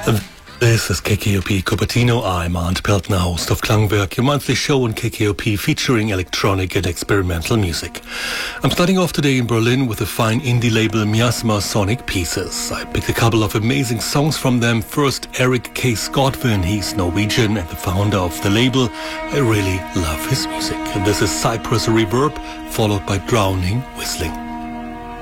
This is KKOP Cupertino. I'm Arndt Peltner, host of Klangwerk, your monthly show on KKOP featuring electronic and experimental music. I'm starting off today in Berlin with the fine indie label Miasma Sonic Pieces. I picked a couple of amazing songs from them. First, Eric K. Scotvin. He's Norwegian and the founder of the label. I really love his music. And this is Cypress Reverb, followed by Drowning Whistling.